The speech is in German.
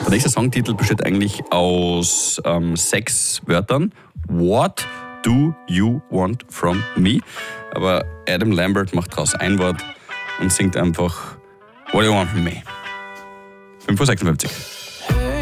Der nächste Songtitel besteht eigentlich aus 6 Wörtern. What do you want from me? Aber Adam Lambert macht daraus ein Wort und singt einfach What do you want from me? 5:56 Uhr.